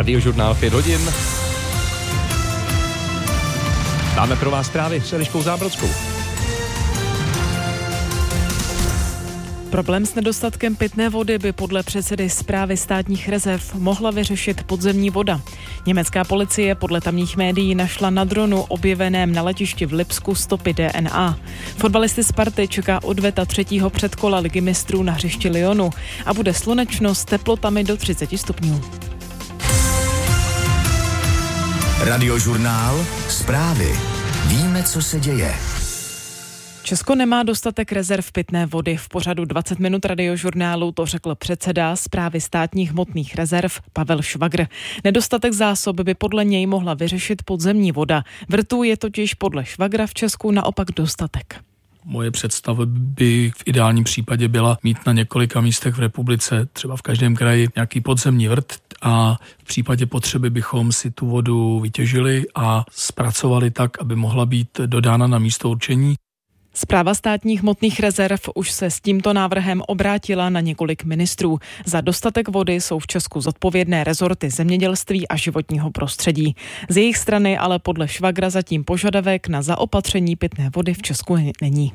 Radiožurnál 5 hodin. Máme pro vás zprávy s Eliškou Zábrodskou. Problém s nedostatkem pitné vody by podle předsedy Správy státních rezerv mohla vyřešit podzemní voda. Německá policie podle tamních médií našla na dronu objeveném na letišti v Lipsku stopy DNA. Fotbalisty Sparty čeká odveta 3. předkola Ligy mistrů na hřišti Lyonu a bude slunečno s teplotami do 30 stupňů. Radiožurnál, zprávy. Víme, co se děje. Česko nemá dostatek rezerv pitné vody. V pořadu 20 minut Radiožurnálu to řekl předseda Správy státních hmotných rezerv Pavel Švagr. Nedostatek zásob by podle něj mohla vyřešit podzemní voda. Vrtů je totiž podle Švagra v Česku naopak dostatek. Moje představa by v ideálním případě byla mít na několika místech v republice, třeba v každém kraji, nějaký podzemní vrt a v případě potřeby bychom si tu vodu vytěžili a zpracovali tak, aby mohla být dodána na místo určení. Správa státních hmotných rezerv už se s tímto návrhem obrátila na několik ministrů. Za dostatek vody jsou v Česku zodpovědné rezorty zemědělství a životního prostředí. Z jejich strany ale podle Švagra zatím požadavek na zaopatření pitné vody v Česku není.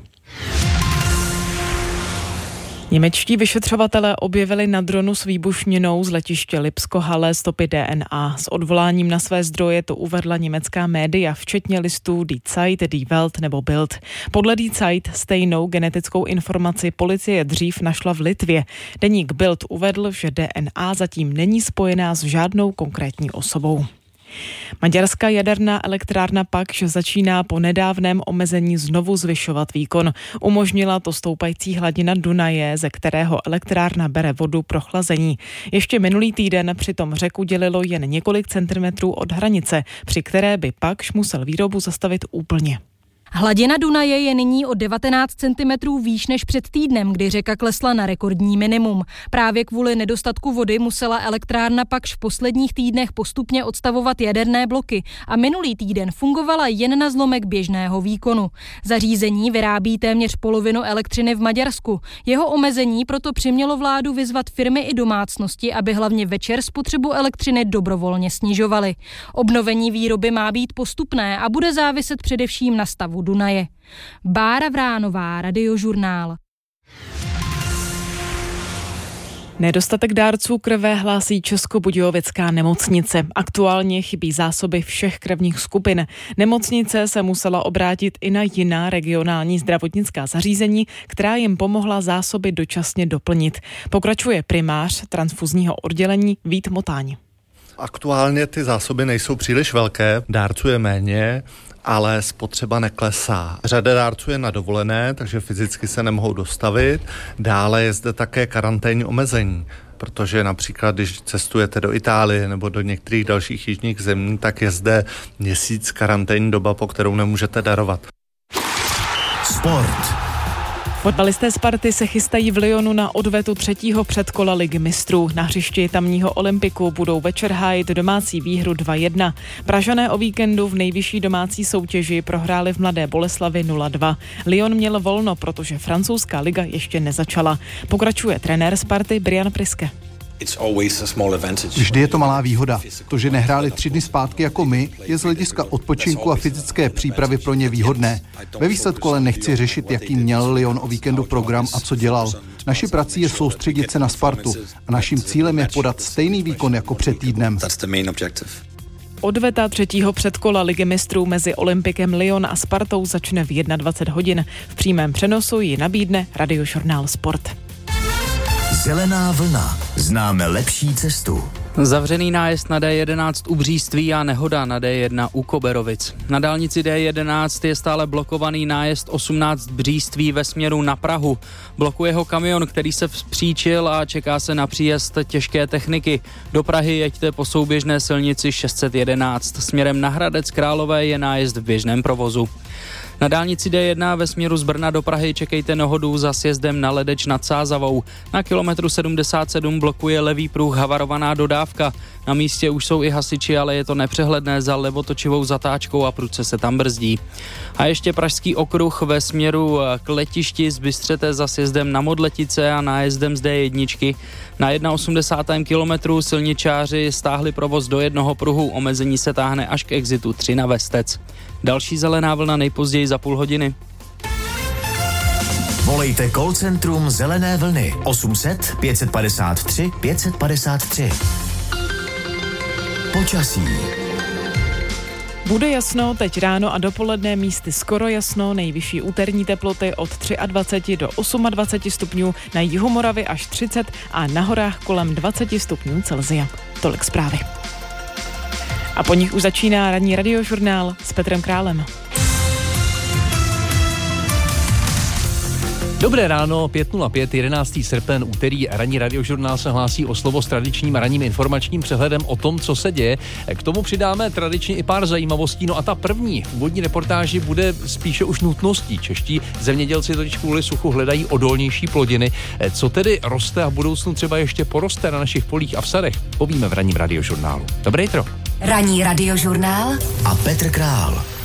Němečtí vyšetřovatelé objevili na dronu s výbušninou z letiště Lipsko-Halle stopy DNA. S odvoláním na své zdroje to uvedla německá média, včetně listů Die Zeit, Die Welt nebo Bild. Podle Die Zeit stejnou genetickou informaci policie dřív našla v Litvě. Deník Bild uvedl, že DNA zatím není spojená s žádnou konkrétní osobou. Maďarská jaderná elektrárna Paks začíná po nedávném omezení znovu zvyšovat výkon. Umožnila to stoupající hladina Dunaje, ze kterého elektrárna bere vodu pro chlazení. Ještě minulý týden přitom řeku dělilo jen několik centimetrů od hranice, při které by Paks musel výrobu zastavit úplně. Hladina Dunaje je nyní o 19 cm výš než před týdnem, kdy řeka klesla na rekordní minimum. Právě kvůli nedostatku vody musela elektrárna Paks v posledních týdnech postupně odstavovat jaderné bloky a minulý týden fungovala jen na zlomek běžného výkonu. Zařízení vyrábí téměř polovinu elektřiny v Maďarsku. Jeho omezení proto přimělo vládu vyzvat firmy i domácnosti, aby hlavně večer spotřebu elektřiny dobrovolně snižovaly. Obnovení výroby má být postupné a bude záviset především na stavu Dunaje. Bára Vránová, Radiožurnál. Nedostatek dárců krve hlásí Českobudějovická nemocnice. Aktuálně chybí zásoby všech krevních skupin. Nemocnice se musela obrátit i na jiná regionální zdravotnická zařízení, která jim pomohla zásoby dočasně doplnit. Pokračuje primář transfuzního oddělení Vít Motáň. Aktuálně ty zásoby nejsou příliš velké, dárců je méně, ale spotřeba neklesá. Řada dárců je na dovolené, takže fyzicky se nemohou dostavit. Dále je zde také karanténní omezení, protože například, když cestujete do Itálie nebo do některých dalších jižních zemí, tak je zde měsíc karanténní doba, po kterou nemůžete darovat. Sport. Fotbalisté Sparty se chystají v Lyonu na odvetu 3. předkola Ligy mistrů. Na hřišti tamního Olympiku budou večer hájit domácí výhru 2-1. Pražané o víkendu v nejvyšší domácí soutěži prohráli v Mladé Boleslavi 0-2. Lyon měl volno, protože francouzská liga ještě nezačala. Pokračuje trenér Sparty Brian Priske. Vždy je to malá výhoda. To, že nehráli 3 dny zpátky jako my, je z hlediska odpočinku a fyzické přípravy pro ně výhodné. Ve výsledku ale nechci řešit, jaký měl Lyon o víkendu program a co dělal. Naší prací je soustředit se na Spartu a naším cílem je podat stejný výkon jako před týdnem. Odveta 3. předkola Ligy mistrů mezi Olympikem Lyon a Spartou začne v 21 hodin. V přímém přenosu ji nabídne Radiožurnál Sport. Zelená vlna. Známe lepší cestu. Zavřený nájezd na D11 u Bříství a nehoda na D1 u Koberovic. Na dálnici D11 je stále blokovaný nájezd 18 Bříství ve směru na Prahu. Blokuje ho kamion, který se vzpříčil a čeká se na příjezd těžké techniky. Do Prahy jeďte po souběžné silnici 611. Směrem na Hradec Králové je nájezd v běžném provozu. Na dálnici D1 ve směru z Brna do Prahy čekejte nehodu za sjezdem na Ledeč nad Sázavou. Na kilometru 77 blokuje levý pruh havarovaná dodávka. Na místě už jsou i hasiči, ale je to nepřehledné za levotočivou zatáčkou a prudce se tam brzdí. A ještě Pražský okruh ve směru k letišti z Bystřete za sjezdem na Modletice a nájezdem z D1. Na 81. kilometru silničáři stáhli provoz do jednoho pruhu, omezení se táhne až k exitu 3 na Vestec. Další zelená vlna nejpozději za půl hodiny. Volejte call centrum Zelené vlny 800 553 553. Počasí. Bude jasno, teď ráno a dopoledne místy skoro jasno, nejvyšší úterní teploty od 23 do 28 stupňů, na jihu Moravy až 30 a na horách kolem 20 stupňů Celsia. Tolik zprávy. A po nich už začíná ranní radiožurnál s Petrem Králem. Dobré ráno, 5:05, 11. srpen, úterý, ranní radiožurnál se hlásí o slovo s tradičním ranním informačním přehledem o tom, co se děje. K tomu přidáme tradičně i pár zajímavostí, no a ta první úvodní reportáži bude spíše už nutností. Čeští zemědělci totiž kvůli suchu hledají odolnější plodiny. Co tedy roste a v budoucnu třeba ještě poroste na našich polích a v sadech, povíme v ranním radiožurnálu. Dobré jitro. Ranní radiožurnál a Petr Král.